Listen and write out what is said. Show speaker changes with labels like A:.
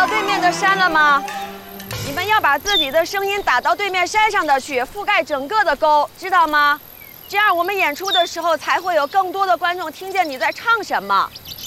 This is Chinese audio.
A: 对面的山了吗？你们要把自己的声音打到对面山上的去，覆盖整个的沟，知道吗？这样我们演出的时候才会有更多的观众听见你在唱什么。